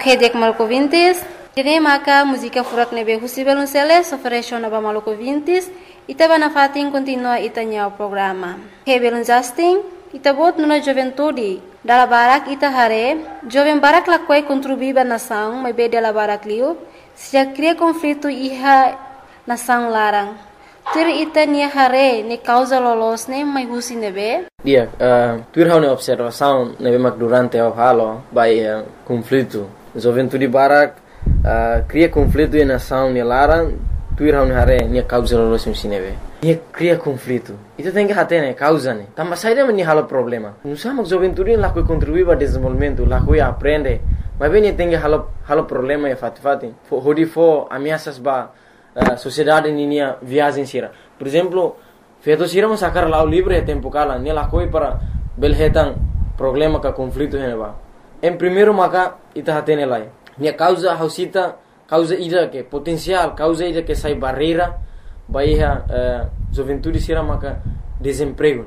Kedek Malco Vintes, Tene Maka, música furak nebe Husibelun Celes, oferece na Malco Vintes, Itaba na fatin continua itanya o programa. Hebelun Justin, Itabot nuna juventude, dala barak ita hare, jovem barak lakwai contribuiba nação, mas be dala barak liu, se já cria conflito iha nação larang. Tur ita nia hare, ne causa lolos ne, mas husi nebe? Dia, tur hau ne observação nebe mak durante o halo, by conflito. Juventude barak cria conflito e nação ne larang, tur hau ne hare, nia causa lolos ne nebe. Nia cria conflito. Itu tem que hate ne causa ne. Tambah saída meni halo problema. Nusa mak juventude lakoi contribuir para desenvolvimento, lakoi aprende. Mas bem tem que halo problema e fati. Hodi fo ameaças ba sociedade ninia viagem sira. Por exemplo, feito sira mas sacar lá o livre tempo kala, ne lakoi para belhetan problema ka conflito hene ba. Em primeiro maka ita hate ne lai. Nia causa hausita, causa ida que potencial, causa ida que sai barreira. Bahia juventude sira maka desemprego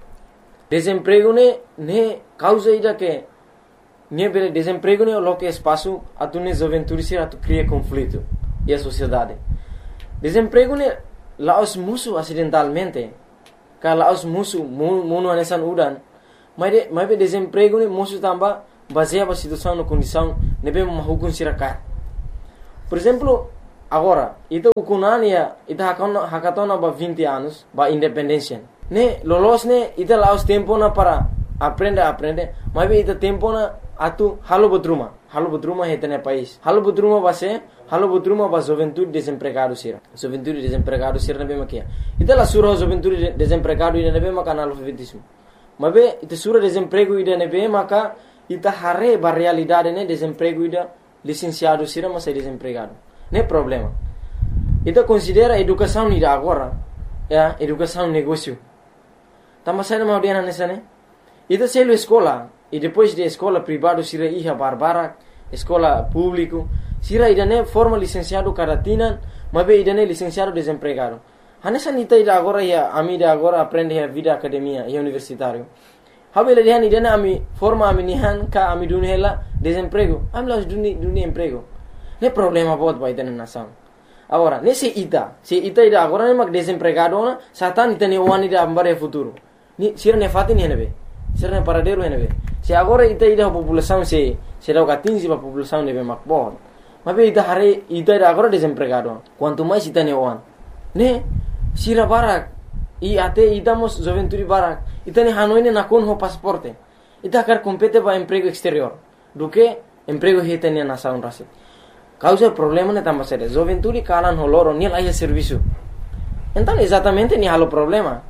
ne causa ida que ne bele desemprego ne lo que espaço atu ne juventude sira tu cria conflito e a sociedade. Desemprego ne laos musu acidentalmente ka laos musu muno anesan udan mas be desemprego ne musu tamba baseia situação no condição ne be mahukun sira ka. Por exemplo, agora, ita ukunania, ita hakatona ba 20 anos, ba independência. Ne, lolos ne, ita laos tempo na para aprende, mas be ita tempo na atu halo bodruma heta ne país. Halo bodruma ba juventude desempregado sira. Juventude desempregado sira ne be makia. Ita la sura juventude desempregado ida ne be maka analfabetismo. Mas be ita sura desemprego ida ne be maka ita hare ba realidade ne desemprego ida licenciado sira mas é desempregado. Não é problema. Então considera educação ida agora, educação negócio. Também sai uma audiência nessa né? Então se ele escola e depois de escola privado sira iha barbara, escola público, sira ida né forma licenciado caratina, mas be ida né licenciado desempregado. Hanessa nita ida agora ia amida agora aprende a vida academia e universitário. Habele dia ida né ami forma ami nihan ka ami dunela desemprego. Ami las duni emprego. Não é problema bot vai ter na nação. Agora, se ita ida agora nem mag desempregado na, satan ita ne wani da ambare futuro. Ni sira ne fati ni henebe. Sira ne paradero henebe. Se agora ita ida a população se dá o gatinho a população nebe mag bot. Mas be ita hare ita ida agora desempregado. Quanto mais ita ne wan. Ne sira barak e até ita mos juventude barak. Ita ne hanoi ne nakon ho pasaporte. Ita quer compete para emprego exterior. Do que emprego hita ne nação rase. Causa problema ne tambah sério. Juventude kalan holoro ni lá serviço. Então exatamente ni halo problema.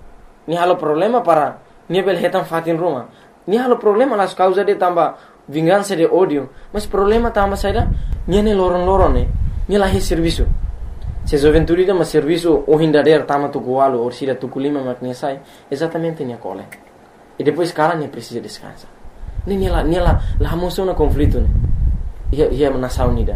Ni halo problema para ni belhetan fatin ruma. Ni halo problema las causa de tambah vingança de ódio. Mas problema tambah sério ni ne loron ni lá serviço. Se juventude da mas serviço o hindader tama tukualo ou sida tukulima maknesai exatamente ni cole. E depois kalan ni precisa descansar. Ni lá mostrou na conflito né. Ia nação nida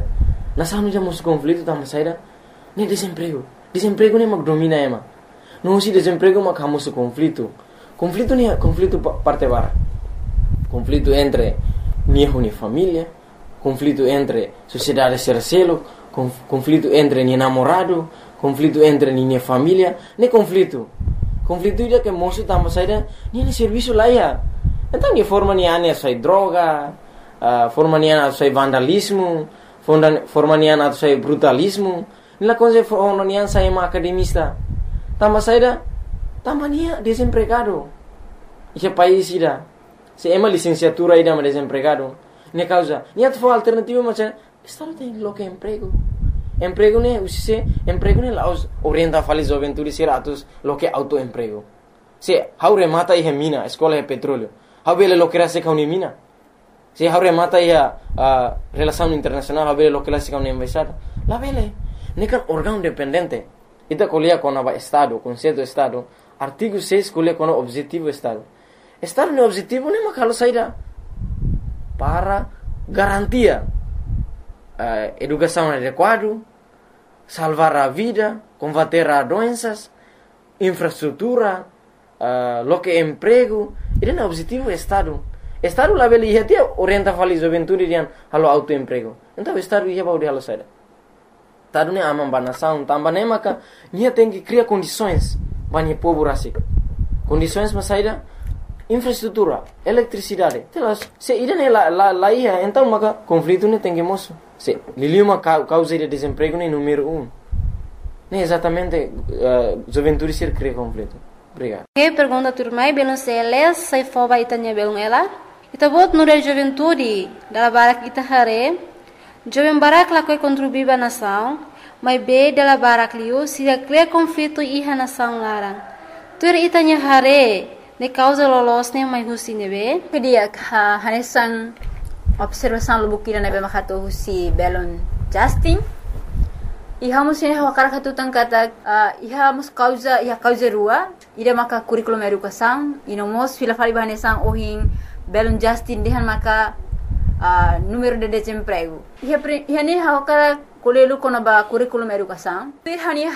musu conflito tambah saída nem desemprego nem mag domina ema não se desemprego mag hamusu conflito nem conflito parte bara conflito entre minha família conflito entre sociedade sercelo conflito entre minha namorado conflito entre minha família nem conflito ida que moço tambah saída nem serviço lá ia então ni forma ni ane sai droga forma niana atau vandalismo, forma niana atau brutalismo. Nila coisa forma niana saya academista. Tambah saída, tambah nia desempregado. Esse país ida, se ema licenciatura ida mas desempregado. Nia causa, nia tu alternativa macam, estado tem lo que emprego. Emprego ne usise, emprego ne laos orienta fali juventude sira atus lo que autoemprego. Se haure mata ihe mina, escola de petróleo. Haubele lo que rase kauni mina. Se haure mata ia relação internacional haber lo que la siga una embaixada la vele nekan órgão dependente ita colia com o estado conceito estado artigo 6 colia com o objetivo estado no objetivo nem makalo saída para garantia educação adequada salvar a vida combater a doenças infraestrutura lo que emprego esse é o objetivo estado Estado lá beli ia dia orienta fali juventude rian halo autoemprego. Então estado ia baudi halo saída. Estado ne amam banação, tambah ne maka nia tem que criar condições banyak povo rasik. Condições mas saída infraestrutura, eletricidade. Telas, se irene lá ia, então maka conflito ne tem que moço. Se liliu uma causa de desemprego ne número 1. Ne exatamente juventude ser cria conflito. Obrigado. Que pergunta turmai belum seles sai foba itanya belum ela. Ita bot nure juventude dalla barak ita hare. Jovem barak la koi contribuiba nação, mas be dalla barak liu se cria conflito iha nação larang. Tur itanya hare ne causa lolos ne mai husi nebe. Kedia hanesan observação lubukira nebe makato husi belon Justin. Iha musin hawakara katutang kata iha mus causa rua ida maka curriculum educação inomos fila fali bahanesan ohin belon Justin dehan maka número de desemprego. Iha ne hawakara kolelu kona ba curriculum educação. Iha ne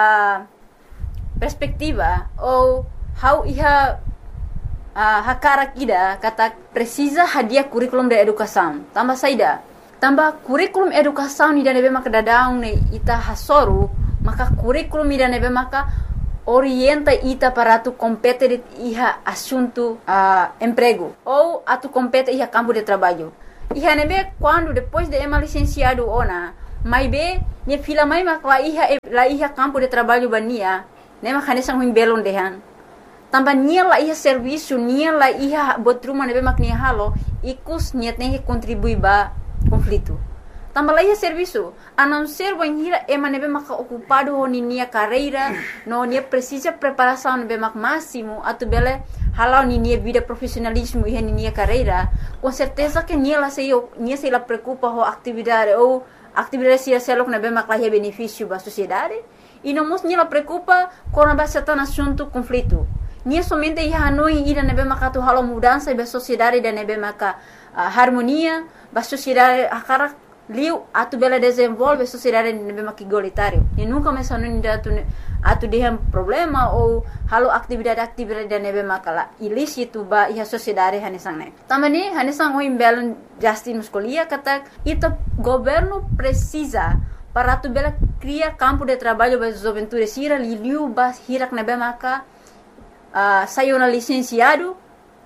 perspectiva ou how iha hakara kida kata precisa hadia curriculum de educação. Tambah saida. Tambah curriculum educação ni nebe maka dadaung ne ita hasoru maka curriculum ni nebe maka orienta ita para tu compete iha assunto emprego ou atu compete iha campo de trabalho. Iha nebe quando depois de ema licenciado ona mai be ne fila mai maka la iha campo de trabalho bania ne maka nesang huim belon dehan. Tambah nia la iha serviço nia la iha botruma nebe mak nia halo ikus nia tem que contribuir ba conflito. Tambah la iha serviço a não ser banhira ema nebe mak ocupado ho nia carreira no nia precisa preparação nebe mak máximo atu bele halau nia vida profissionalismo iha nia carreira com certeza que nia se la preocupa ho atividade ou atividade se selok nebe mak la iha benefício ba sociedade e não mos nia la preocupa com a certain assunto conflito. Nia somente iha hanoi ida nebe maka tu halo mudança ba sociedade da nebe maka harmonia ba sociedade akara liu atu bela desenvolve sociedade nebe maka igualitário. E nunca mais hanoi da atu dehem problema ou halo atividade da nebe maka la ilícito ba iha sociedade hanesang ne. Tamani hanesang o imbelon Justin Muscolia kata ita governo precisa para tu bela cria campo de trabalho ba juventude sira liu ba hirak nebe maka saiu na licenciada,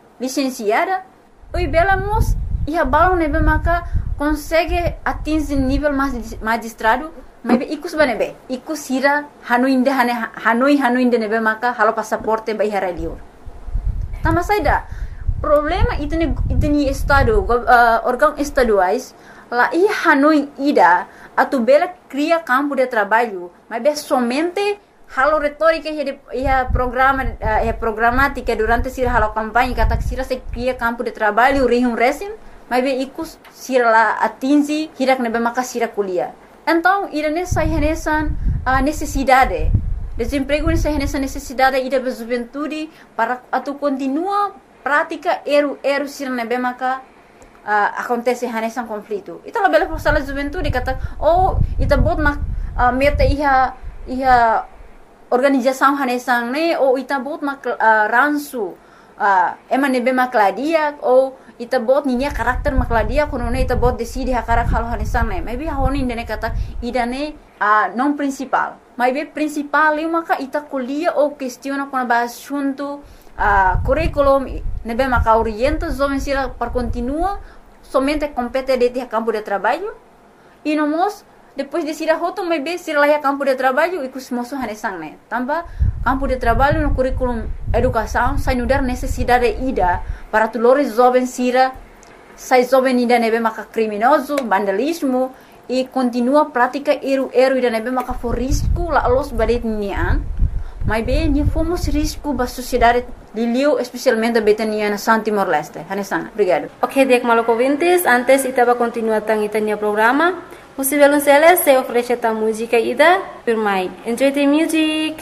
o bela mos ia balão nebe maka consegue atingir nível magistrado, mas ikus banebe, ikus hira hanoi inde nebe maka halo passaporte ba ihara liur. Tama saida problema itni estado órgão estaduais lá ia hanoi ida atu bela cria campo de trabalho, mas be somente halo retórica ia programática durante sira halo campanha kata sira se cria campo de trabalho rihum resim mas be ikus sira la atingi hirak nebe maka sira kuliah. Então irane sai hanesan necessidade desemprego nessa hanesan necessidade ida be juventude para atu continua prática eru sira nebe maka acontece hanesan conflito. Ita la bela sala juventude kata ita bot mak meta iha organização hanesang ne ou ita bot mak ransu ema nebe makladia ou ita bot ninya karakter makladia kono ne ita bot decide hakarak halo hanesang ne maybe honi ndene kata idane non principal maybe principal eu maka ita kuliah ou questiona kono ba assunto curriculum nebe maka orienta jovem sira para continua somente compete de campo de trabalho e nomos depois de sira hoto mai be sira lá campo de trabalho e cusmoso hanesang ne tambah campo de trabalho no curriculum educação sai nudar necessidade ida para tulores jovem sira sai jovem ida nebe maka criminoso vandalismo e continua prática eru ida nebe maka for risco la los badet nian mai be ni fomos risco ba sociedade liliu especialmente betania na Timor Leste hanesang. Obrigado. Ok, dek maloko vintes antes itaba continua tang itania programa. Musivelun Celes se oferece ta música ida. Enjoy the music.